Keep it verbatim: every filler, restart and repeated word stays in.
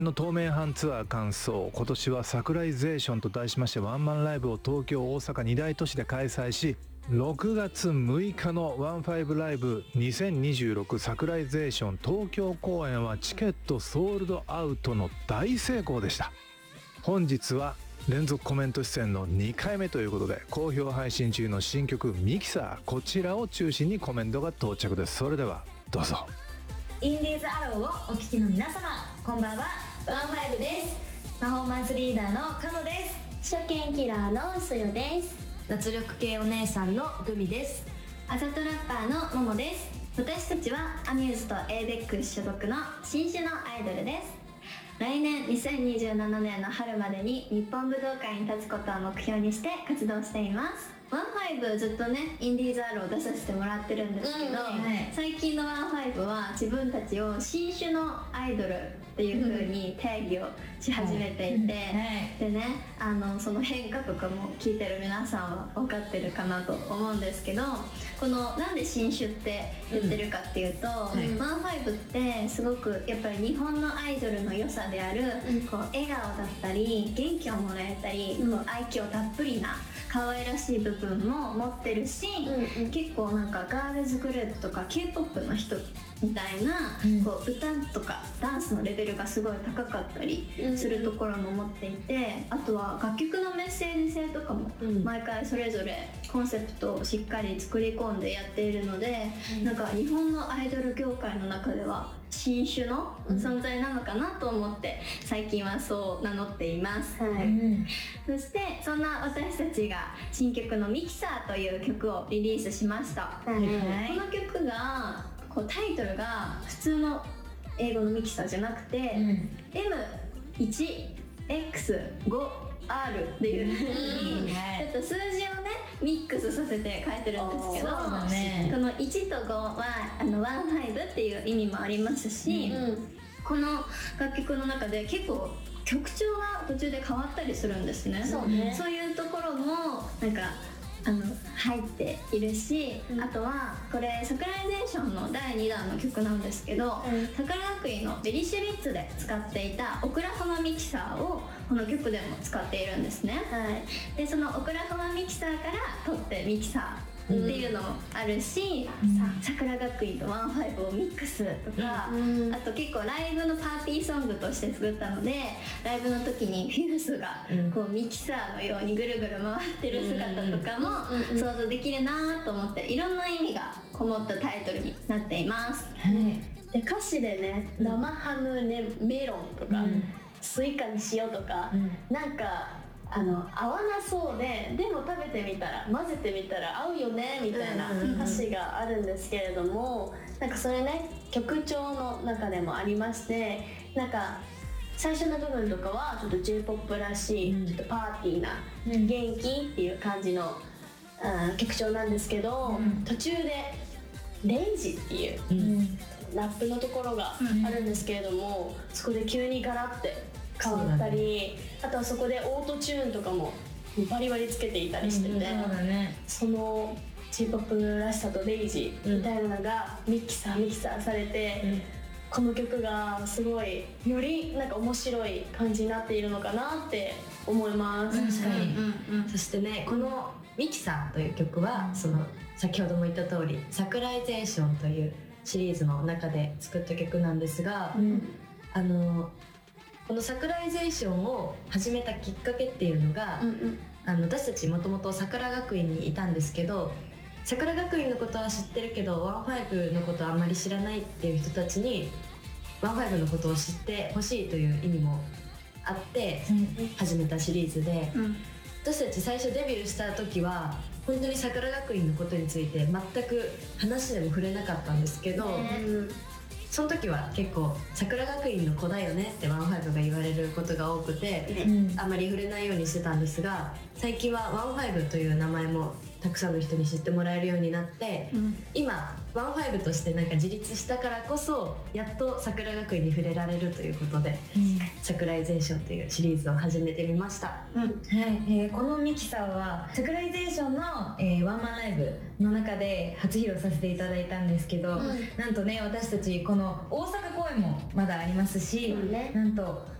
の東名阪ツアー完走、今年はサクライゼーションと題しましてワンマンライブを東京大阪に大都市で開催し、ろくがつむいかのワンファイブライブにせんにじゅうろくサクライゼーション東京公演はチケットソールドアウトの大成功でした。本日は連続コメント出演のにかいめということで、好評配信中の新曲ミキサー、こちらを中心にコメントが到着です。それではどうぞ。 インディーズアローをお聞きの皆様、こんばんは。ワンファイブです。パフォーマンスリーダーのカノです。 初見キラーのスヨです。 脱力系お姉さんのグミです。 あざとラッパーのモモです。私たちはアミューズと エーベックス 所属の新種のアイドルです。来年にせんにじゅうななねんの春までに日本武道館に立つことを目標にして活動しています。ワンファイブずっとねインディーズアロー出させてもらってるんですけど、うんはい、最近のワンファイブは自分たちを新種のアイドルっていう風に定義をし始めていて、はいはい、でねあのその変化とかも聞いてる皆さんは分かってるかなと思うんですけど、このなんで新種って言ってるかっていうと、うんはい、ワンファイブってすごくやっぱり日本のアイドルの良さである、うん、こう笑顔だったり元気をもらえたり、うん、こう愛嬌たっぷりな可愛らしい部分も持ってるし、うんうん、結構なんかガールズグループとか K-ポップ の人みたいな、うん、こう歌とかダンスのレベルがすごい高かったりするところも持っていて、あとは楽曲のメッセージ性とかも毎回それぞれコンセプトをしっかり作り込んでやっているので、うん、なんか日本のアイドル業界の中では新種の存在なのかなと思って最近はそう名乗っています、はいうん、そしてそんな私たちが新曲のミキサーという曲をリリースしました、はい、この曲がこうタイトルが普通の英語のミキサーじゃなくて、うん、エムいちエックスごアール っていう風に、うん、ちょっと数字をねミックスさせて書いてるんですけど、ね、このいちとごはあのワンファイブっていう意味もありますし、うん、この楽曲の中で結構曲調が途中で変わったりするんですね。そうね、そういうところもなんかあの入っているし、うん、あとはこれサクライゼーションのだいにだんの曲なんですけど、うん、桜学院のベリシュビッツで使っていたオクラホマミキサーをこの曲でも使っているんですね、はい、でそのオクラホマミキサーから取ってミキサーっていうのもあるし、うん、さ桜学院とワンファイブをミックスとか、うん、あと結構ライブのパーティーソングとして作ったのでライブの時にフュースがこうミキサーのようにぐるぐる回ってる姿とかも想像できるなと思って、いろんな意味がこもったタイトルになっています、 はい、で歌詞でね生ハム、ね、メロンとか、うん、スイカにしようとか、うん、なんかあの合わなそうででも食べてみたら混ぜてみたら合うよねみたいな歌詞があるんですけれども、なんかそれね曲調の中でもありまして、なんか最初の部分とかはちょっと J-ポップ らしい、うん、ちょっとパーティーな、うん、元気っていう感じの、うん、曲調なんですけど、うん、途中でレイジっていう、うん、ラップのところがあるんですけれども、うん、そこで急にガラッて変わったり、ね、あとはそこでオートチューンとかもバリバリつけていたりしてて、うん、そうだね、その J-ポップ らしさとレイジみたいなのがミキサーミキサーされて、うん、この曲がすごいよりなんか面白い感じになっているのかなって思います。 確かに、うんうん、そしてねこのミキサーという曲は、うん、その先ほども言った通りサクライゼーションというシリーズの中で作った曲なんですが、うん、あのこのサクライゼーションを始めたきっかけっていうのが、うんうん、あの私たちもともと桜学院にいたんですけど、桜学院のことは知ってるけどワンファイブのことはあんまり知らないっていう人たちにワンファイブのことを知ってほしいという意味もあって始めたシリーズで、うん、私たち最初デビューした時は本当に桜学院のことについて全く話でも触れなかったんですけど、うんその時は結構桜学院の子だよねってワンファイブが言われることが多くて、うん、あまり触れないようにしてたんですが、最近はワンファイブという名前もたくさんの人に知ってもらえるようになって、うん、今ワンファイブとしてなんか自立したからこそやっと桜学院に触れられるということで、うん、サクライゼーションというシリーズを始めてみました、 うんはいえー、このミキサーはサクライゼーションの、えー、ワンマンライブの中で初披露させていただいたんですけど、うん、なんとね私たちこの大阪公いもまだありますし、 そうねなんと